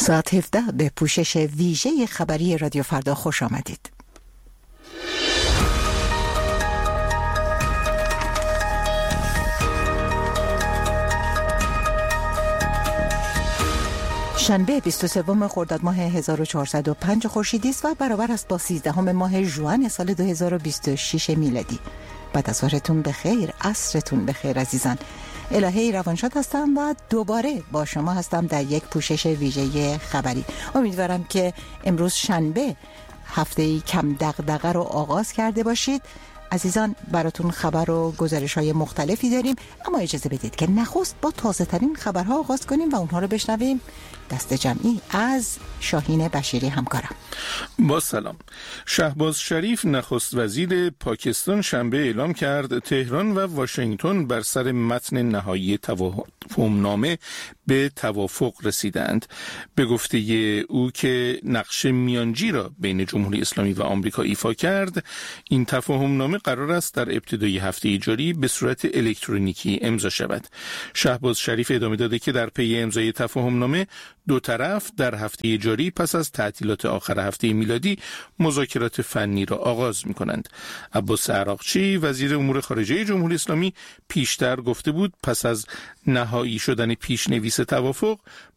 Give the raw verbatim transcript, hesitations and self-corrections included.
ساعت هفده به پوشش ویژه خبری رادیو فردا خوش آمدید. شنبه بیست و سوم خرداد ماه هزار و چهارصد و پنج خورشیدی است و برابر است با سیزدهم ماه ژوئن سال دو هزار و بیست و شش میلادی. بعد از ظهرتون بخیر، عصرتون بخیر عزیزان. الهی روانشاد هستم و دوباره با شما هستم در یک پوشش ویژه خبری. امیدوارم که امروز شنبه هفته‌ای کم دغدغه رو آغاز کرده باشید. عزیزان براتون خبر و گزارش‌های مختلفی داریم، اما اجازه بدید که نخست با تازه‌ترین خبرها آغاز کنیم و اونها رو بشنویم. دست جمعی از شاهین بشیری همکارم. با سلام. شهباز شریف نخست وزیر پاکستان شنبه اعلام کرد تهران و واشنگتن بر سر متن نهایی تفاهم‌نامه به توافق رسیدند. به گفته او که نقش میانجی را بین جمهوری اسلامی و آمریکا ایفا کرد، این تفاهم‌نامه قرار است در ابتدای هفته جاری به صورت الکترونیکی امضا شود. شهباز شریف ادامه داده که در پی امضای تفاهم‌نامه دو طرف در هفته جاری پس از تعطیلات آخر هفته میلادی مذاکرات فنی را آغاز می‌کنند. عباس عراقچی وزیر امور خارجه جمهوری اسلامی پیشتر گفته بود پس از نهایی شدن پیشنویس توافق